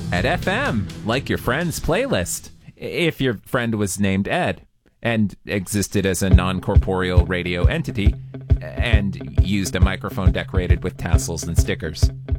Ed FM, like your friend's playlist. If your friend was named Ed and existed as a non-corporeal radio entity and used a microphone decorated with tassels and stickers.